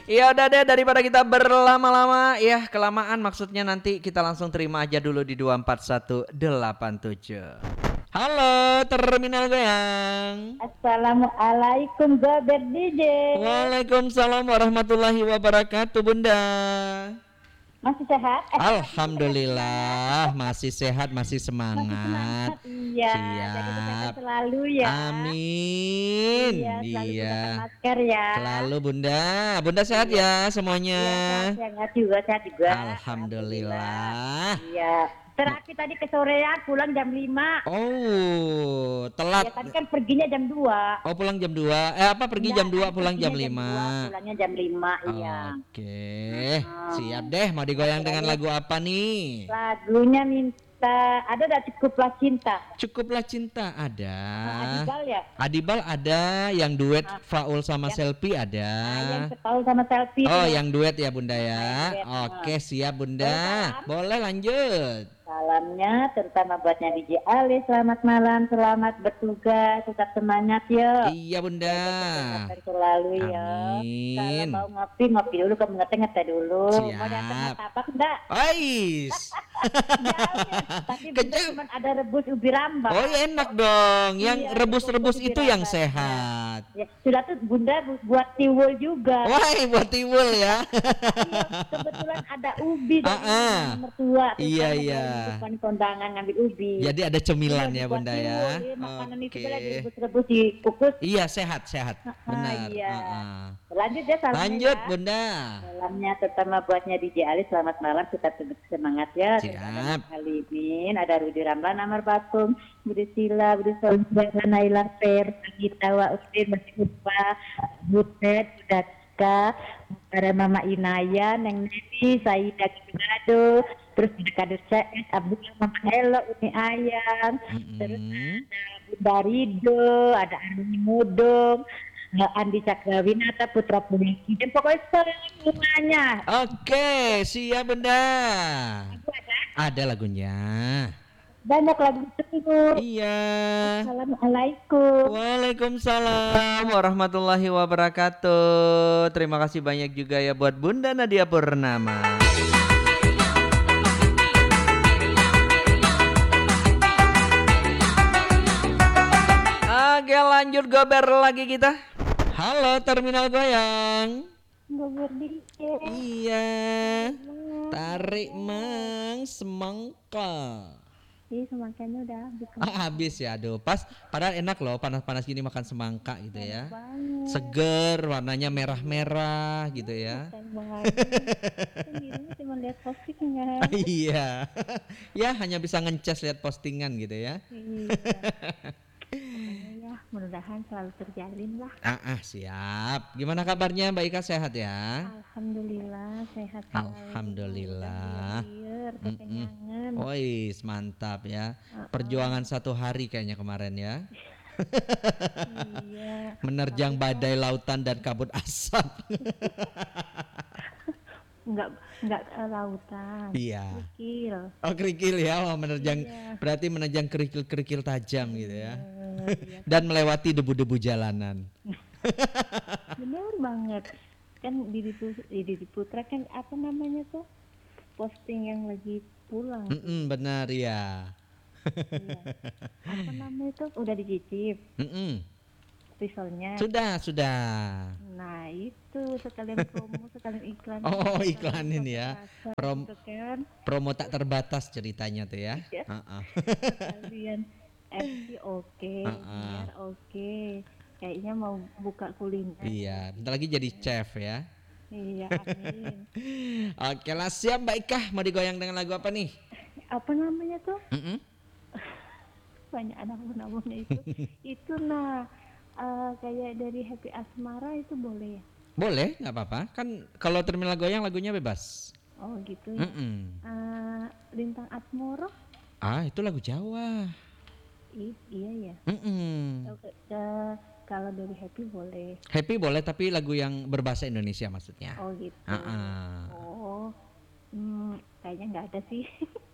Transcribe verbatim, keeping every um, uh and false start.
Ya udah deh, daripada kita berlama-lama ya, kelamaan maksudnya, nanti kita langsung terima aja dulu di dua empat satu delapan tujuh. Halo Terminal Goyang. Assalamualaikum Gober D J. Waalaikumsalam warahmatullahi wabarakatuh Bunda. Masih sehat? Eh, Alhamdulillah masih sehat, masih masih semangat. semangat. Iya. Jadi kesehatan Siap. selalu ya. Amin. Iya, selalu Iya. gunakan masker ya. Selalu Bunda. Bunda sehat Iya. ya semuanya. Iya, sehat, sehat juga, sehat juga. Alhamdulillah. Iya. Terakhir tadi ke sorean pulang jam lima. Oh, Ya telat. tadi kan perginya jam dua. Oh, pulang jam dua. Eh apa pergi jam Enggak, dua, tadi pulang jam perginya jam dua, lima. pulangnya jam lima, iya. Oke. Hmm. Siap deh, mau digoyang dengan lagu apa nih? Lagunya minta, ada enggak Cukuplah Cinta? Cukuplah Cinta ada. Nah, Adibal ya? Adibal ada, yang duet Ah, Faul sama yang- Selfie ada. Nah, yang Sepaul sama Selfie. Oh, itu. yang duet ya Bunda ya. Nah, yang duet, Oke, nah. siap Bunda. Salam. Boleh lanjut. Salamnya terutama buatnya D J Ali, selamat malam, selamat bertugas, tetap semangat ya. Iya Bunda. Kesehatan selalu ya. Kalau Amin. mau ngopi, ngopi dulu, kamu ngeteh-ngeteh dulu. Mau Siap. datang martabak enggak? Ais. Jangan. Tapi bunda Kejam. cuma ada rebus ubi rambak. Oh, ya enak dong. Yang Iya, rebus-rebus rebus itu ubi yang rambak. sehat. Ya, sudah tuh bunda bu- buat tiwul juga. Wah, buat tiwul ya. Iya, kebetulan ada ubi dari Ah, ah. mama mertua. Terus Iya, kan iya. ada depan kondangan ngambil ubi. Jadi ada cemilan Iya, ya dibuat Bunda tiwul, ya. iya, makanan itu Oke. boleh direbus-rebus dikukus. Iya, sehat, sehat. Ah, Benar. iya. Ah, ah. Lanjut ya salamnya Lanjut ya. Bunda. Salamnya terutama buatnya D J Ali, selamat malam, kita tetap semangat ya. Siap. Ada Halimin, ada Rudi Ramlan, Amar Bakum, Budi Sila, Budi Solja, Naila Fer, Gita Wa Ustin, Masih Upa, Butet, Budaka, ada Mama Inaya, Neng Neni, Saida Gado, terus ada Kader C S, Abdullah, Mama Elo, Uni Ayang, terus Mm-mm. ada Bunda Rido, ada Arni Mudung, Nggak Andi Cakrawinata, Putra Puliki, dan pokoknya semuanya. Oke, siap Bunda. Aku ada Ada lagunya. banyak lagu itu. Iya. Assalamualaikum. Waalaikumsalam warahmatullahi wabarakatuh. Terima kasih banyak juga ya buat Bunda Nadia Purnama. Oke, lanjut gober lagi kita. Halo Terminal Goyang. Gober dikit. Iya. Tarik mang semangka. Ih, semangkanya udah habis. Ah, habis ya, aduh. Pas, padahal enak loh panas-panas gini makan semangka gitu ya. Banget. Seger, warnanya merah-merah gitu ya. Sayang banget. Kan dirinya cuma lihat postingnya. Iya. Ya hanya bisa ngecas lihat postingan gitu ya. Iya. Pokoknya ya, mudah-mudahan selalu terjalin lah. Ah, ah, siap. Gimana kabarnya Mbak Ika, sehat ya? Alhamdulillah sehat selalu. Alhamdulillah. Biar Mm-mm. kekenyangan. Wih, mantap ya. Uh-uh. Perjuangan satu hari kayaknya kemarin ya. Iya. Menerjang badai lautan dan kabut asap. Enggak enggak uh, lautan. Iya. Kecil. Oh, kerikil ya, oh, menerjang, Iya. berarti menerjang kerikil-kerikil tajam gitu ya. Eh, iya. Dan melewati debu-debu jalanan. Bener banget. Kan di di di Putra kan apa namanya tuh? Posting yang lagi pulang. Mm-mm, benar ya. Iya. Apa namanya tuh? Udah dicicip Mm-mm. risolnya. Sudah, sudah. Nah, itu sekalian promo, sekalian iklan. Oh, Sekalian iklanin ya. berasa Prom- gitu kan. Promo tak terbatas ceritanya tuh ya. Iya. Uh-uh. Kalian M C oke, Uh-uh. biar oke. Kayaknya mau buka kuliner. Iya, bentar lagi jadi chef ya. Iya, amin. Oke lah, siap Mbak Ika. Mau digoyang dengan lagu apa nih? Apa namanya tuh? Mm-mm. Banyak nama-namanya itu. Itu nah eh, kayak dari Happy Asmara itu boleh ya? Boleh, nggak apa-apa. Kan kalau Terminal Goyang lagunya bebas. Oh gitu ya. Mm-mm. Eh, Lintang Asmoro? Ah, itu lagu Jawa. I- iya ya. Mm-mm. Eh, eh, kalau dari Happy boleh. Happy boleh, tapi lagu yang berbahasa Indonesia maksudnya. Oh gitu. Ah, ah. Oh, hmm, kayaknya nggak ada sih.